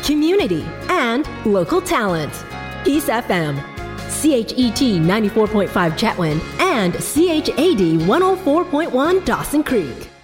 community, and local talent. Peace FM, CHET 94.5 Chetwynd, and CHAD 104.1 Dawson Creek.